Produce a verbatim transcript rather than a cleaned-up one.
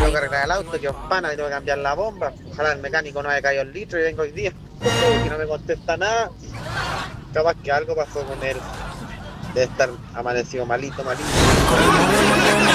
tengo que arreglar el auto, que os pana, le tengo que cambiar la bomba. Ojalá el mecánico no haya caído el litro y vengo hoy día. Que no me contesta nada. Capaz que algo pasó con él. Debe estar amanecido malito, malito.